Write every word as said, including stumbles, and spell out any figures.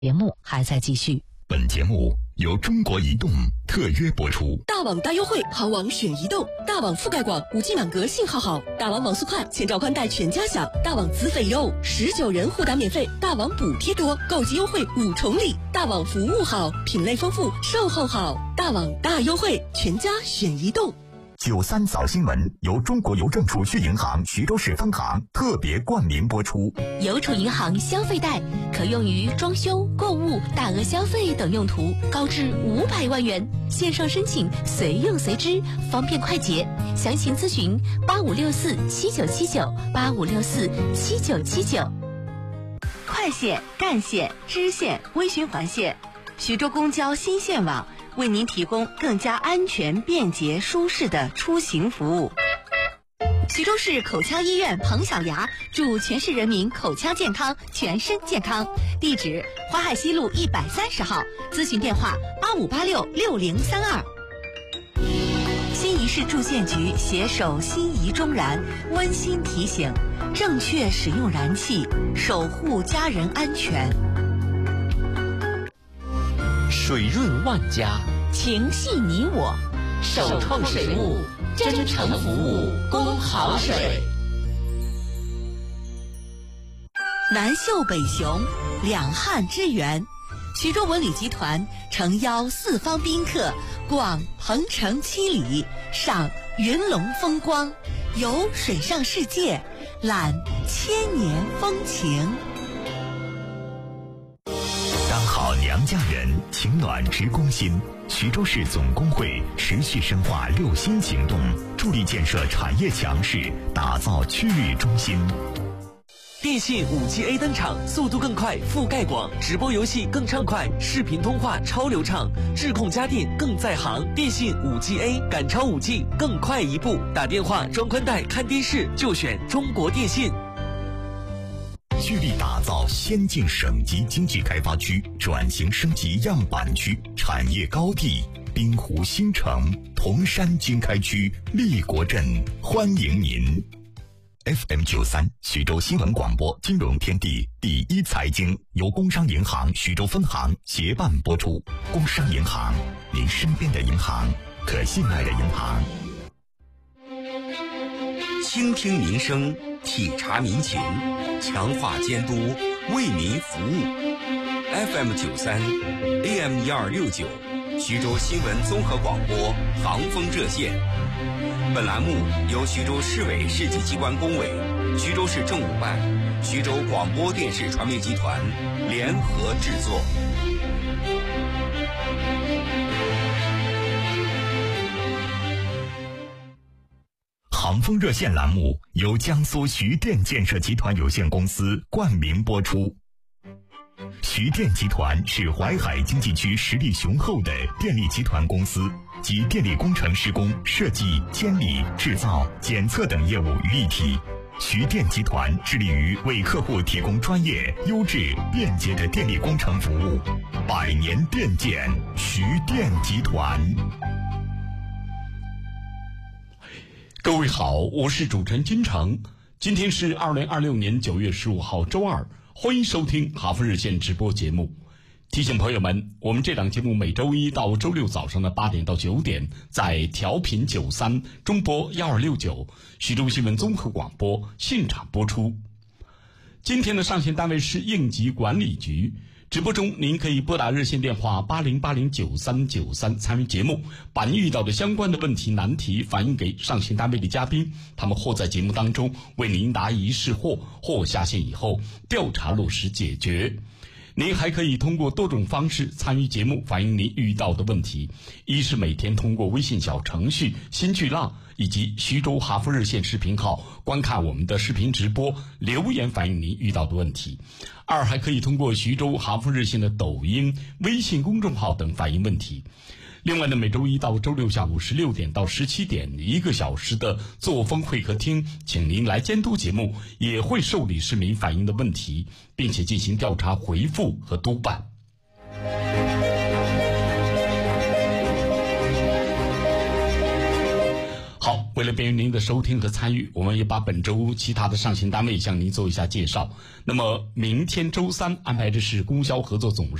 节目还在继续。 本节目由中国移动特约播出。 大网大优惠，行网选移动。大网覆盖广，五 G 满格，信号好。大网网速快，千兆宽带全家享。大网资费优，十九人互打免费。大网补贴多，购机优惠五重礼。大网服务好，品类丰富，售后好。大网大优惠，全家选移动。 九三早新闻由中国邮政储蓄银行徐州市分行特别冠名播出。 邮储银行消费贷可用于装修、购物、大额消费等用途，高至五百万元，线上申请，随用随支，方便快捷。详情咨询八五六四七九七九八五六四七九七九。 快线、干线、支线、微循环线，徐州公交新线网为您提供更加安全、便捷、舒适的出行服务。 徐州市口腔医院彭小牙祝全市人民口腔健康，全身健康。地址：淮海西路一百三十号，咨询电话：八五八六六零三二。 新仪市住建局携手新仪中燃温馨提醒：正确使用燃气，守护家人安全。 水润万家， 情系你我， 首创水务，真诚服务，供好水。 南秀北雄，两汉之源。徐州文旅集团诚邀四方宾客逛鹏城七里，赏云龙风光，游水上世界，览千年风情。 当好娘家人，情暖直攻心。徐州市总工会持续深化六新行动，助力建设产业强势，打造区域中心。 电信 五 G A 登场，速度更快，覆盖广，直播游戏更畅快，视频通话超流畅，智控家电更在行。电信 五 G A 赶超 五 G， 更快一步。打电话、装宽带、看电视就选中国电信。 聚力打造先进省级经济开发区，转型升级样板区，产业高地。滨湖新城、铜山经开区、立国镇欢迎您。F M 九三徐州新闻广播金融天地第一财经由工商银行徐州分行协办播出。工商银行，您身边的银行，可信赖的银行。 倾听民生，体察民情，强化监督，为民服务。F M 九三 A M 一二六九徐州新闻综合广播航风热线。本栏目由徐州市委市级机关工委、徐州市政务办、徐州广播电视传媒集团联合制作。 航风热线栏目由江苏徐电建设集团有限公司冠名播出。徐电集团是淮海经济区实力雄厚的电力集团公司，集电力工程施工、设计、监理、制造、检测等业务于一体。徐电集团致力于为客户提供专业、优质、便捷的电力工程服务。百年电建，徐电集团。 各位好，我是主持人金城。今天是二零二六年九月十五号周二，欢迎收听哈佛热线直播节目。提醒朋友们，我们这档节目每周一到周六早上的八点到九点，在调频九三中波幺二六九徐州新闻综合广播现场播出。今天的上线单位是应急管理局。直播中您可以拨打热线电话八零八零九三九三参与节目，把您遇到的相关的问题难题反映给上线单位的嘉宾，他们或在节目当中为您答疑释惑，或下线以后调查落实解决。您还可以通过多种方式参与节目，反映您遇到的问题。一是每天通过微信小程序新巨浪以及徐州哈佛热线视频号观看我们的视频直播，留言反映您遇到的问题。二还可以通过徐州哈佛热线的抖音、微信公众号等反映问题。另外呢，每周一到周六下午十六点到十七点，一个小时的作风会客厅，请您来监督节目，也会受理市民反映的问题，并且进行调查回复和督办。好，为为了便于您的收听和参与，我们也把本周其他的上行单位向您做一下介绍。那么明天周三安排的是供销合作总